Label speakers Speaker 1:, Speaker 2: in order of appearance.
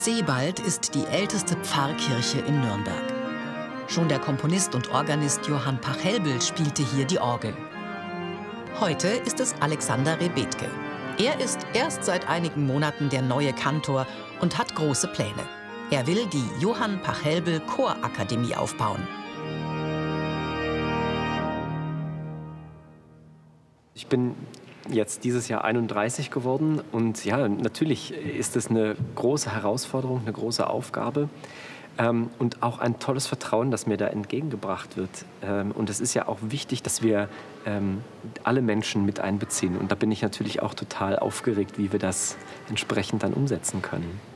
Speaker 1: Sebald ist die älteste Pfarrkirche in Nürnberg. Schon der Komponist und Organist Johann Pachelbel spielte hier die Orgel. Heute ist es Alexander Rebetke. Er ist erst seit einigen Monaten der neue Kantor und hat große Pläne. Er will die Johann Pachelbel Chorakademie aufbauen.
Speaker 2: Ich bin jetzt dieses Jahr 31 geworden und ja, natürlich ist es eine große Herausforderung, eine große Aufgabe und auch ein tolles Vertrauen, das mir da entgegengebracht wird. Und es ist ja auch wichtig, dass wir alle Menschen mit einbeziehen. Und da bin ich natürlich auch total aufgeregt, wie wir das entsprechend dann umsetzen können.